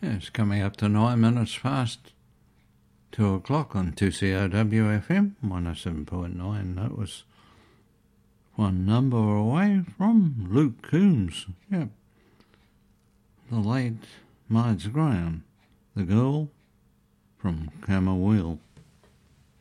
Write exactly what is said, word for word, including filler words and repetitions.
Yeah, it's coming up to nine minutes past two o'clock on two C O W F M, one oh seven point nine. That was one number away from Luke Combs. Yep. The late Mides Graham, the girl from Camberwell.